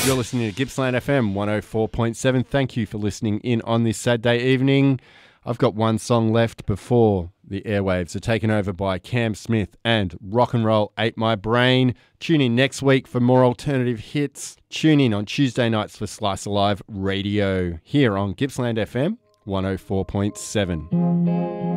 You're listening to Gippsland FM 104.7. Thank you for listening in on this Saturday evening. I've got one song left before the airwaves are taken over by Cam Smith and Rock and Roll Ate My Brain. Tune in next week for more alternative hits. Tune in on Tuesday nights for Slice Alive Radio here on Gippsland FM 104.7.